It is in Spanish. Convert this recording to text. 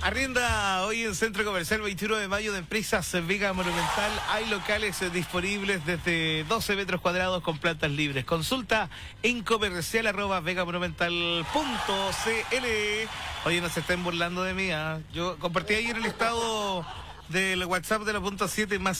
Arrienda hoy en Centro Comercial 21 de mayo de Empresas Vega Monumental. Hay locales disponibles desde 12 metros cuadrados con plantas libres. Consulta en comercial@vegamonumental.cl. Oye, no se estén burlando de mí, ¿eh? Yo compartí ayer el estado del WhatsApp de la punto 7 más